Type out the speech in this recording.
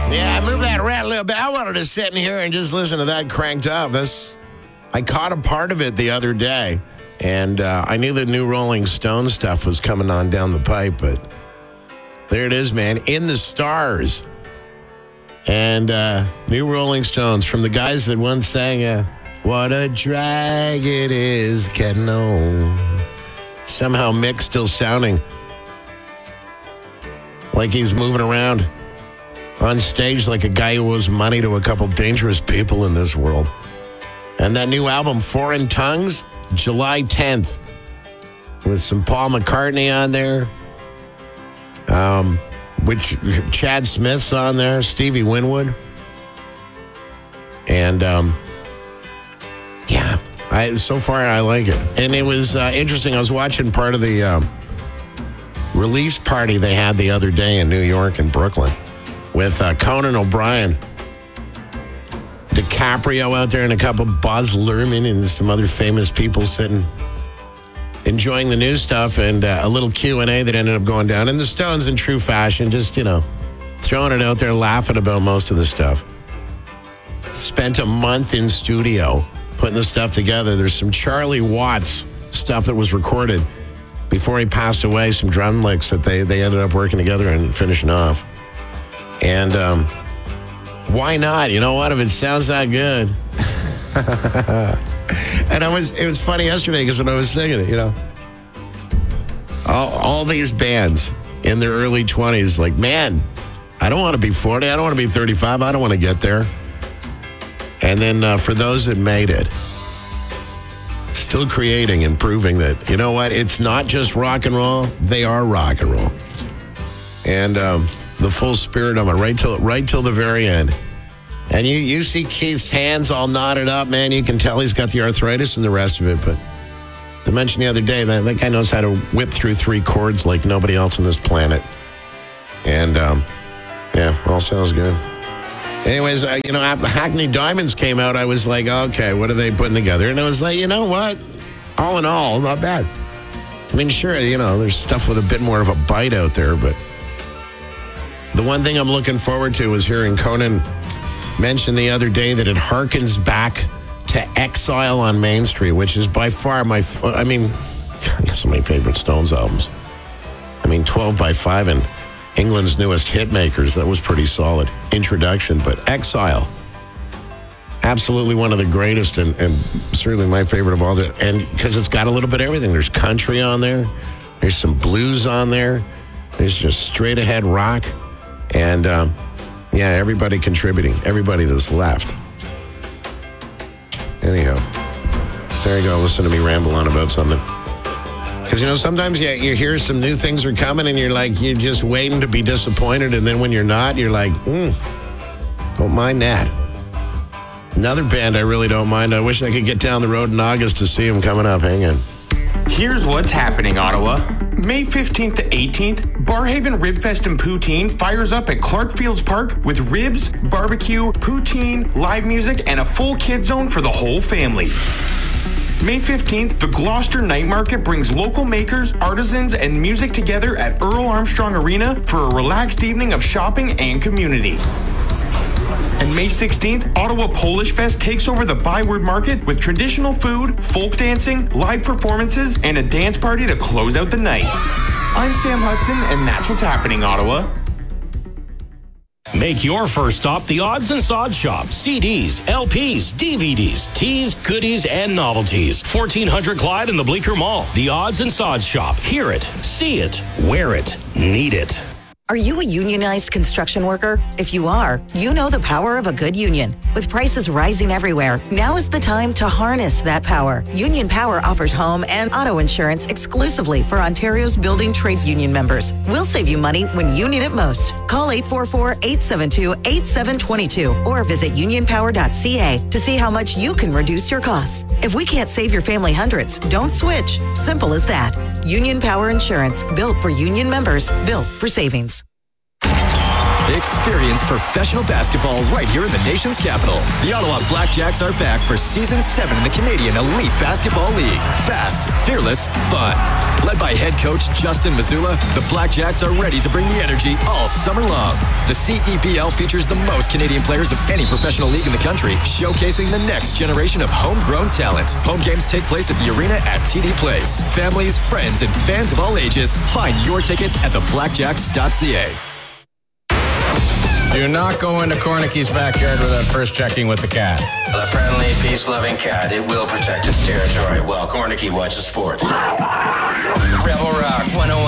Yeah, move that around a little bit. I wanted to sit in here and just listen to that cranked up. I caught a part of it the other day, and I knew the new Rolling Stone stuff was coming on down the pipe, but there it is, man. In the Stars. And new Rolling Stones from the guys that once sang, what a drag it is getting on. Somehow Mick's still sounding like he's moving around on stage like a guy who owes money to a couple dangerous people in this world. And that new album, Foreign Tongues, July 10th, with some Paul McCartney on there, which Chad Smith's on there, Stevie Winwood. And, so far I like it. And it was interesting. I was watching part of the release party they had the other day in New York and Brooklyn with Conan O'Brien, DiCaprio out there, and a couple Buzz Luhrmann and some other famous people sitting, enjoying the new stuff, and a little Q&A that ended up going down. And the Stones, in true fashion, just, throwing it out there, laughing about most of the stuff. Spent a month in studio putting the stuff together. There's some Charlie Watts stuff that was recorded before he passed away, some drum licks that they ended up working together and finishing off. And why not? You know what? If it sounds that good. And it was funny yesterday because when I was singing it, all these bands in their early 20s, like, man, I don't want to be 40. I don't want to be 35. I don't want to get there. And then for those that made it, still creating and proving that, you know what? It's not just rock and roll. They are rock and roll. And the full spirit of it right till the very end. And you see Keith's hands all knotted up, man. You can tell he's got the arthritis and the rest of it. But to mention the other day, that guy knows how to whip through 3 chords like nobody else on this planet. And, all sounds good. Anyways, after Hackney Diamonds came out, I was like, okay, what are they putting together? And I was like, you know what? All in all, not bad. I mean, sure, there's stuff with a bit more of a bite out there, but the one thing I'm looking forward to was hearing Conan mention the other day that it harkens back to Exile on Main Street, which is by far my favorite Stones albums. 12 by 5 and England's newest hitmakers, that was pretty solid introduction. But Exile, absolutely one of the greatest and certainly my favorite of all the, and because it's got a little bit of everything. There's country on there. There's some blues on there. There's just straight ahead rock. And, everybody contributing. Everybody that's left. Anyhow, there you go. Listen to me ramble on about something. Because, sometimes you hear some new things are coming and you're just waiting to be disappointed. And then when you're not, you're like, don't mind that. Another band I really don't mind. I wish I could get down the road in August to see them coming up. Hang on. Here's what's happening, Ottawa. May 15th to 18th, Barhaven Ribfest and Poutine fires up at Clark Fields Park with ribs, barbecue, poutine, live music, and a full kid zone for the whole family. May 15th, the Gloucester Night Market brings local makers, artisans, and music together at Earl Armstrong Arena for a relaxed evening of shopping and community. And May 16th, Ottawa Polish Fest takes over the Byward Market with traditional food, folk dancing, live performances, and a dance party to close out the night. I'm Sam Hudson, and that's what's happening, Ottawa. Make your first stop the Odds and Sods Shop. CDs, LPs, DVDs, teas, goodies, and novelties. 1400 Clyde in the Bleecker Mall. The Odds and Sods Shop. Hear it, see it, wear it, need it. Are you a unionized construction worker? If you are, you know the power of a good union. With prices rising everywhere, now is the time to harness that power. Union Power offers home and auto insurance exclusively for Ontario's building trades union members. We'll save you money when you need it most. Call 844-872-8722 or visit unionpower.ca to see how much you can reduce your costs. If we can't save your family hundreds, don't switch. Simple as that. Union Power Insurance, built for union members, built for savings. Experience professional basketball right here in the nation's capital. The Ottawa Blackjacks are back for Season 7 in the Canadian Elite Basketball League. Fast, fearless, fun. Led by head coach Justin Mazzulla, the Blackjacks are ready to bring the energy all summer long. The CEBL features the most Canadian players of any professional league in the country, showcasing the next generation of homegrown talent. Home games take place at the arena at TD Place. Families, friends, and fans of all ages, find your tickets at theblackjacks.ca. Do not go into Cornicky's backyard without first checking with the cat. A friendly, peace-loving cat. It will protect its territory while Cornicky watches sports. Rebel Rock 101.